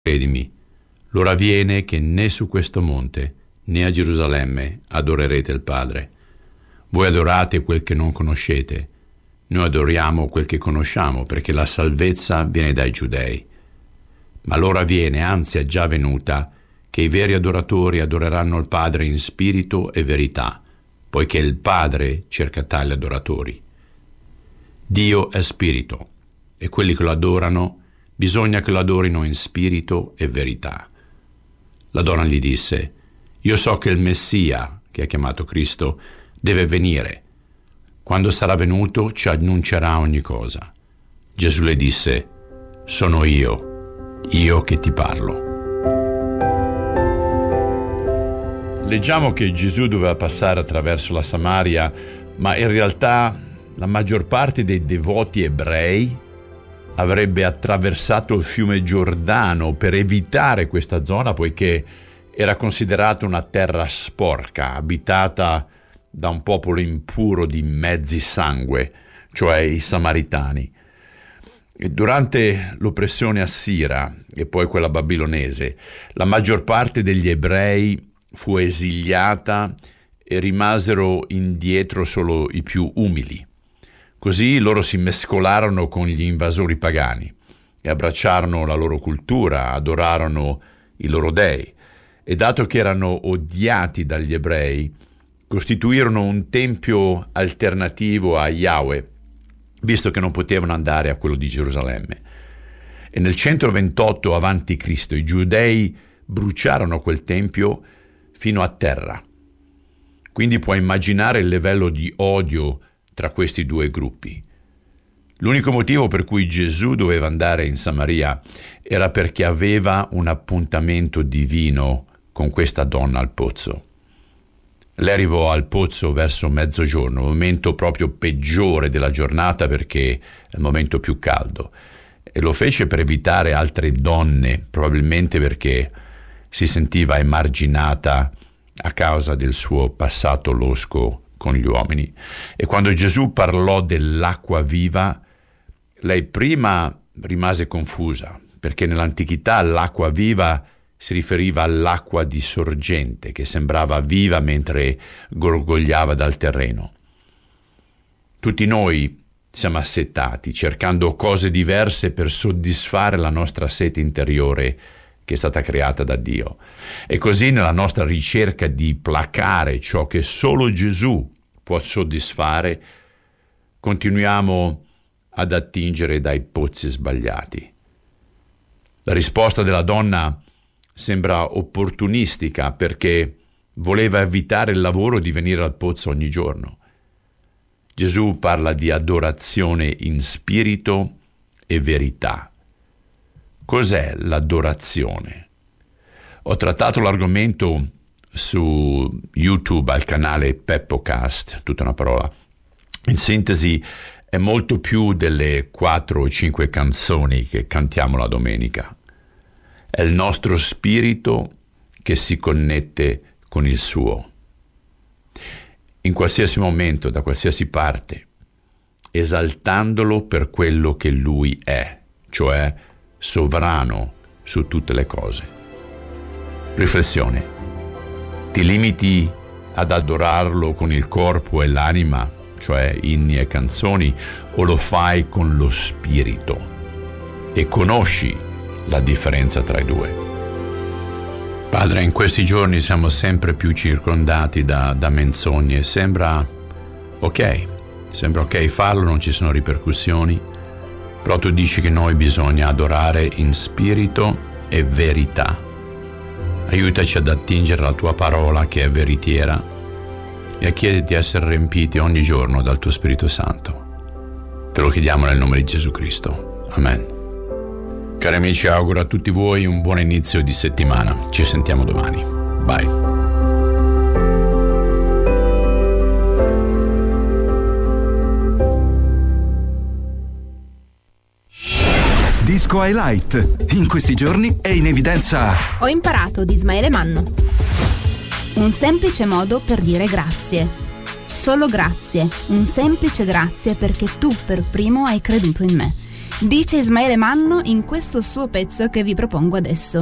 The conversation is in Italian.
Credimi, l'ora viene che né su questo monte né a Gerusalemme adorerete il Padre. Voi adorate quel che non conoscete, noi adoriamo quel che conosciamo, perché la salvezza viene dai Giudei. Ma l'ora viene, anzi è già venuta, che i veri adoratori adoreranno il Padre in spirito e verità, poiché il Padre cerca tali adoratori. Dio è spirito, e quelli che lo adorano bisogna che lo adorino in spirito e verità. La donna gli disse: io so che il Messia, che è chiamato Cristo, deve venire. Quando sarà venuto ci annuncerà ogni cosa. Gesù le disse: sono io che ti parlo. Leggiamo che Gesù doveva passare attraverso la Samaria, ma in realtà la maggior parte dei devoti ebrei avrebbe attraversato il fiume Giordano per evitare questa zona, poiché era considerata una terra sporca, abitata da un popolo impuro di mezzi sangue, cioè i Samaritani. E durante l'oppressione assira e poi quella babilonese, la maggior parte degli ebrei fu esiliata e rimasero indietro solo i più umili. Così loro si mescolarono con gli invasori pagani e abbracciarono la loro cultura, adorarono i loro dei, e dato che erano odiati dagli ebrei, costituirono un tempio alternativo a Yahweh, visto che non potevano andare a quello di Gerusalemme. E nel 128 a.C. i giudei bruciarono quel tempio fino a terra. Quindi puoi immaginare il livello di odio tra questi due gruppi. L'unico motivo per cui Gesù doveva andare in Samaria era perché aveva un appuntamento divino con questa donna al pozzo. Lei arrivò al pozzo verso mezzogiorno, il momento proprio peggiore della giornata perché è il momento più caldo, e lo fece per evitare altre donne, probabilmente perché si sentiva emarginata a causa del suo passato losco con gli uomini. E quando Gesù parlò dell'acqua viva, lei prima rimase confusa, perché nell'antichità l'acqua viva si riferiva all'acqua di sorgente, che sembrava viva mentre gorgogliava dal terreno. Tutti noi siamo assetati, cercando cose diverse per soddisfare la nostra sete interiore che è stata creata da Dio. E così nella nostra ricerca di placare ciò che solo Gesù può soddisfare, continuiamo ad attingere dai pozzi sbagliati. La risposta della donna sembra opportunistica perché voleva evitare il lavoro di venire al pozzo ogni giorno. Gesù parla di adorazione in spirito e verità. Cos'è l'adorazione? Ho trattato l'argomento su YouTube al canale PeppoCast, tutta una parola. In sintesi, è molto più delle 4 o 5 canzoni che cantiamo la domenica. È il nostro spirito che si connette con il suo. In qualsiasi momento, da qualsiasi parte, esaltandolo per quello che lui è, cioè sovrano su tutte le cose. Riflessione: ti limiti ad adorarlo con il corpo e l'anima, cioè inni e canzoni, o lo fai con lo spirito e conosci la differenza tra i due? Padre, in questi giorni siamo sempre più circondati da menzogne. Sembra ok farlo, non ci sono ripercussioni. Però tu dici che noi bisogna adorare in spirito e verità. Aiutaci ad attingere la tua parola che è veritiera e a chiederti di essere riempiti ogni giorno dal tuo Spirito Santo. Te lo chiediamo nel nome di Gesù Cristo. Amen. Cari amici, auguro a tutti voi un buon inizio di settimana. Ci sentiamo domani. Bye. Disco Highlight. In questi giorni è in evidenza Ho imparato di Ismaele Manno. Un semplice modo per dire grazie. Solo grazie. Un semplice grazie perché tu per primo hai creduto in me. Dice Ismaele Manno in questo suo pezzo che vi propongo adesso.